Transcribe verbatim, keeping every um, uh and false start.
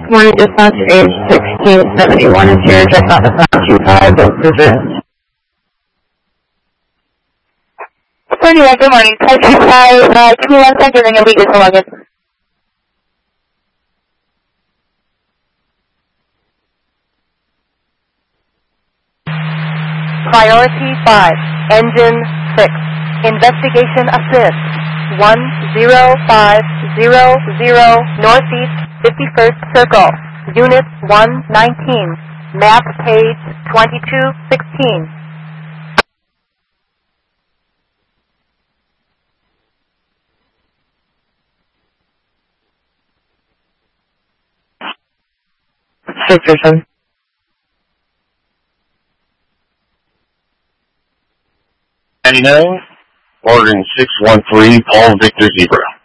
morning, dispatch age sixteen seventy-one is here, just on the sound two five, present. Good morning, good morning. Type two five, uh, give me one second and you'll be good to log in. Priority five, engine six. Investigation assist. one zero five zero zero Northeast fifty-first Circle. Unit one nineteen. Map page twenty-two sixteen. Suspicion. ninety-nine, ordering six one three, Paul Victor Zebra.